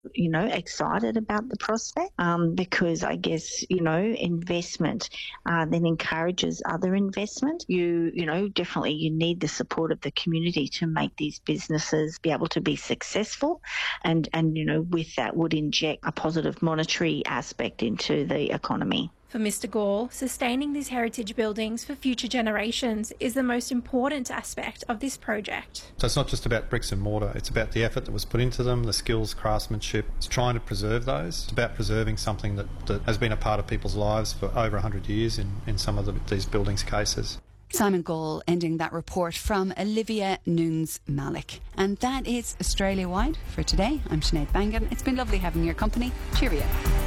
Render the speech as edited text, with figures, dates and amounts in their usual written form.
excited about the prospect because I guess, investment then encourages other investment. Definitely you need the support of the community to make these businesses be able to be successful and with that would inject a positive monetary aspect into the economy. For Mr. Gall, sustaining these heritage buildings for future generations is the most important aspect of this project. So it's not just about bricks and mortar, it's about the effort that was put into them, the skills, craftsmanship. It's trying to preserve those. It's about preserving something that has been a part of people's lives for over 100 years in some of these buildings cases. Simon Gall ending that report from Olivia Nunes-Malik. And that is Australia-wide for today. I'm Sinead Bangan. It's been lovely having your company. Cheerio.